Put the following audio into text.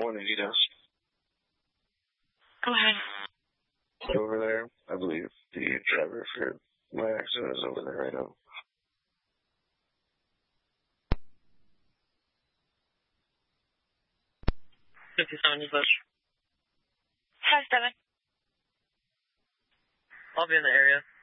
One Adidas. Go ahead. Over there, I believe the driver for my accident is over there right now. 57 Bush. Hi, 7. I'll be in the area.